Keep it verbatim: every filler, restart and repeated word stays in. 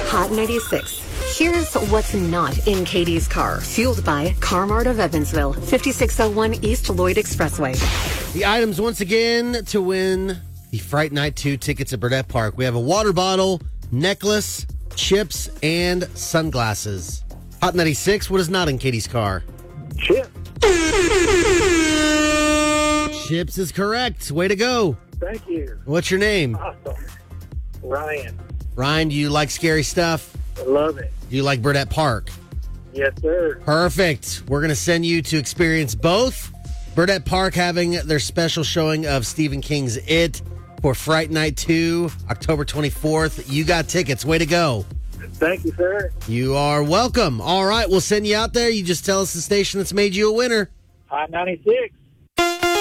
Hot ninety-six. Here's what's not in Katie's car. Fueled by Car-Mart of Evansville, fifty-six oh one East Lloyd Expressway. The items once again to win the Fright Night two tickets at Burdett Park. We have a water bottle, necklace, chips, and sunglasses. Hot ninety-six, what is not in Katie's car? Chip. Chips is correct. Way to go. Thank you. What's your name? Awesome. Ryan. Ryan, do you like scary stuff? I love it. Do you like Burdett Park? Yes, sir. Perfect. We're going to send you to experience both. Burdett Park having their special showing of Stephen King's It for Fright Night two, October twenty-fourth. You got tickets. Way to go. Thank you, sir. You are welcome. All right, we'll send you out there. You just tell us the station that's made you a winner. Hot ninety-six.